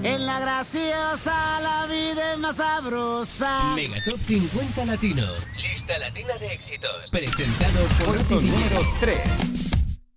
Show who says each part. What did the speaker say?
Speaker 1: En la graciosa la vida es más sabrosa.
Speaker 2: Megatop 50 Latino.
Speaker 3: Lista latina de éxitos.
Speaker 2: Presentado por
Speaker 4: Puesto número 3.